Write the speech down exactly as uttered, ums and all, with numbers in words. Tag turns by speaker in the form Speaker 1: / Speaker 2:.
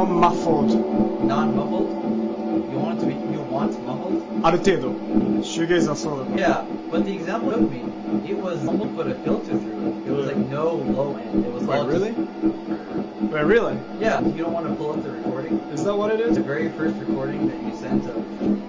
Speaker 1: non-muffled.
Speaker 2: Non-mumbled? You want it to be, you want mumbled?
Speaker 1: ある程度。シューゲイザーそうだから。
Speaker 2: Yeah, but the example you showed me, it was mumbled but a filter through it. It was like no low end. It was
Speaker 1: Wait,
Speaker 2: all
Speaker 1: really?
Speaker 2: Just,
Speaker 1: Wait, really?
Speaker 2: yeah, you don't want to pull up the recording.
Speaker 1: Is that what it is?
Speaker 2: The very first recording that you sent of